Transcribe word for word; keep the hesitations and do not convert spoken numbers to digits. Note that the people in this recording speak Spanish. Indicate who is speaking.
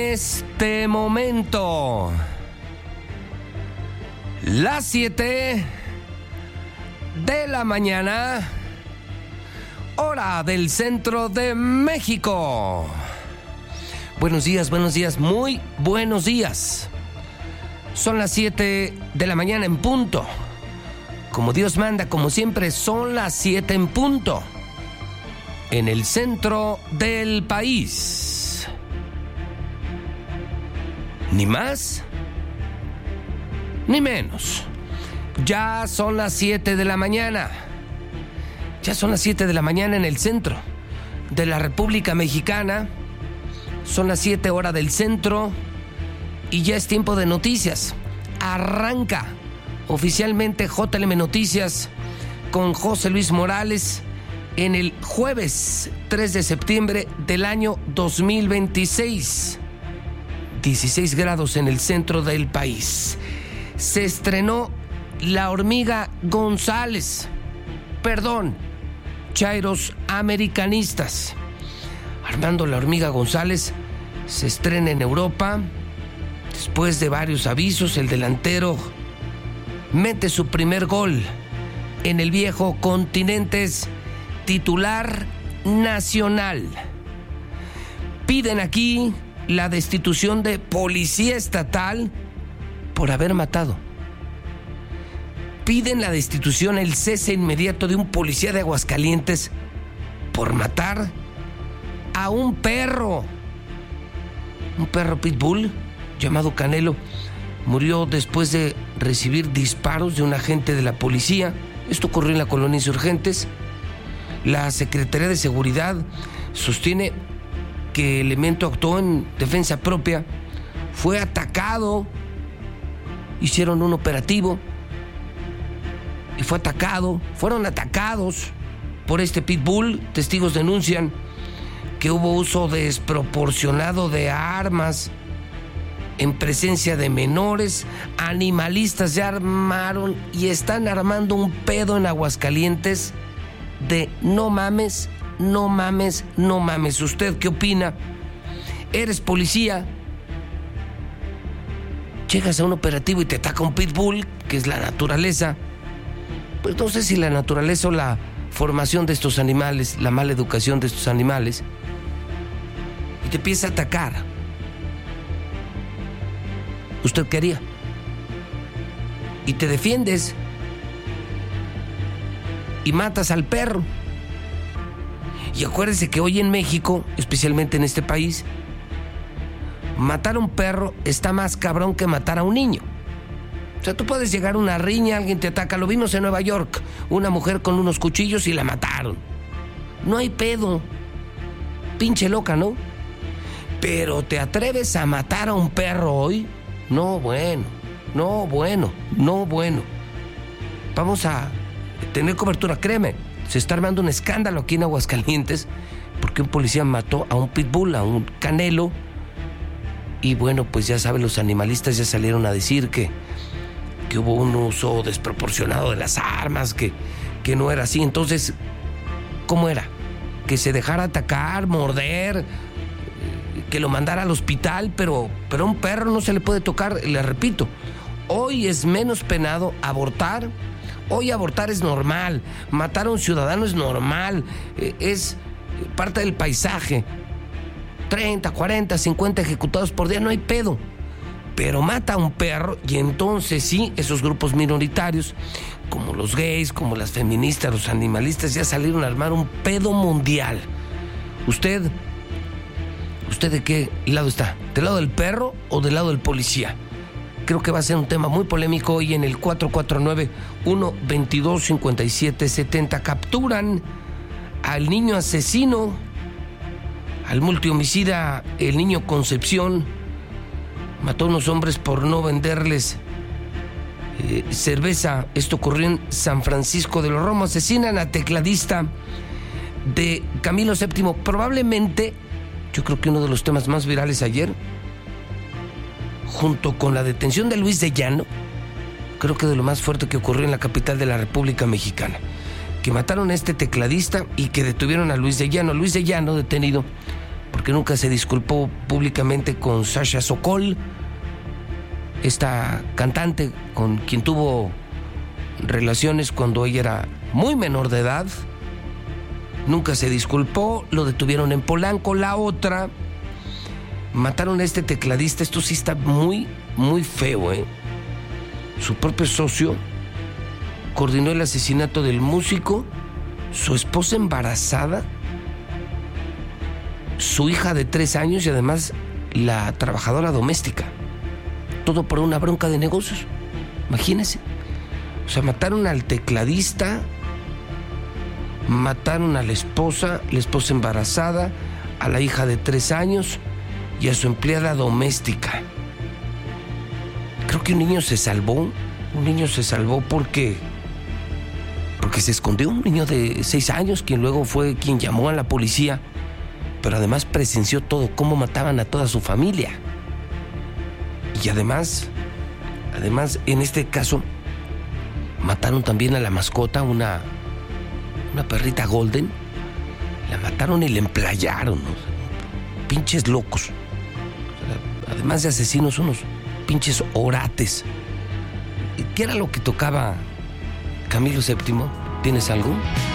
Speaker 1: Este momento, las siete de la mañana, hora del centro de México. Buenos días, buenos días, muy buenos días. Son las siete de la mañana en punto. Como Dios manda, como siempre, son las siete en punto. En el centro del país. Ni más, ni menos. Ya son las siete de la mañana. Ya son las siete de la mañana en el centro de la República Mexicana. Son las siete hora del centro y ya es tiempo de noticias. Arranca oficialmente J L M Noticias con José Luis Morales en el jueves tres de septiembre del año dos mil veintiséis. dieciséis grados en el centro del país. Se estrenó La Hormiga González. Perdón, chairos americanistas. Armando La Hormiga González se estrena en Europa. Después de varios avisos, el delantero mete su primer gol en el viejo continente. Es titular nacional. Piden aquí la destitución de policía estatal por haber matado. Piden la destitución, el cese inmediato de un policía de Aguascalientes por matar a un perro. Un perro pitbull llamado Canelo murió después de recibir disparos de un agente de la policía. Esto ocurrió en la colonia Insurgentes. La Secretaría de Seguridad sostiene que el elemento actuó en defensa propia, fue atacado, hicieron un operativo y fue atacado, fueron atacados por este pitbull. Testigos denuncian que hubo uso desproporcionado de armas en presencia de menores. Animalistas ya armaron y están armando un pedo en Aguascalientes de no mames, no mames, no mames. ¿Usted qué opina? ¿Eres policía? Llegas a un operativo y te ataca un pitbull, que es la naturaleza. Pues no sé si la naturaleza o la formación de estos animales, la mala educación de estos animales, y te empieza a atacar. ¿Usted qué haría? Y te defiendes y matas al perro. Y acuérdense que hoy en México, especialmente en este país, matar a un perro está más cabrón que matar a un niño. O sea, tú puedes llegar a una riña, alguien te ataca. Lo vimos en Nueva York, una mujer con unos cuchillos y la mataron. No hay pedo. Pinche loca, ¿no? Pero ¿te atreves a matar a un perro hoy? No, bueno, no, bueno, no, bueno. Vamos a tener cobertura, créeme. Se está armando un escándalo aquí en Aguascalientes porque un policía mató a un pitbull, a un Canelo. Y bueno, pues ya saben, los animalistas ya salieron a decir que, que hubo un uso desproporcionado de las armas, que, que no era así. Entonces, ¿cómo era? Que se dejara atacar, morder, que lo mandara al hospital, pero, pero a un perro no se le puede tocar. Le repito, hoy es menos penado abortar. Hoy abortar es normal, matar a un ciudadano es normal, es parte del paisaje. treinta, cuarenta, cincuenta ejecutados por día, no hay pedo. Pero mata a un perro y entonces sí, esos grupos minoritarios, como los gays, como las feministas, los animalistas, ya salieron a armar un pedo mundial. ¿Usted, usted de qué lado está? ¿Del lado del perro o del lado del policía? Creo que va a ser un tema muy polémico hoy en el cuatro cuatro nueve, uno veintidós, cincuenta y siete setenta. Capturan al niño asesino, al multihomicida, el niño Concepción. Mató a unos hombres por no venderles eh, cerveza. Esto ocurrió en San Francisco de los Romos. Asesinan a tecladista de Camilo séptimo. Probablemente, yo creo que uno de los temas más virales ayer, junto con la detención de Luis de Llano, creo que de lo más fuerte que ocurrió en la capital de la República Mexicana, que mataron a este tecladista y que detuvieron a Luis de Llano. Luis de Llano, detenido porque nunca se disculpó públicamente con Sasha Sokol, esta cantante con quien tuvo relaciones cuando ella era muy menor de edad. Nunca se disculpó, lo detuvieron en Polanco. La otra, mataron a este tecladista. Esto sí está muy, muy feo, ¿eh? Su propio socio coordinó el asesinato del músico, su esposa embarazada, su hija de tres años y además la trabajadora doméstica. Todo por una bronca de negocios. Imagínense. O sea, mataron al tecladista, mataron a la esposa, la esposa embarazada, a la hija de tres años y a su empleada doméstica. Creo que un niño se salvó, un niño se salvó porque, porque se escondió, un niño de seis años, quien luego fue quien llamó a la policía, pero además presenció todo, cómo mataban a toda su familia. Y además, además, en este caso, mataron también a la mascota, una, una perrita golden. La mataron y la emplayaron, ¿no? Pinches locos. Además de asesinos, unos pinches orates. ¿Qué era lo que tocaba Camilo séptimo? ¿Tienes algo?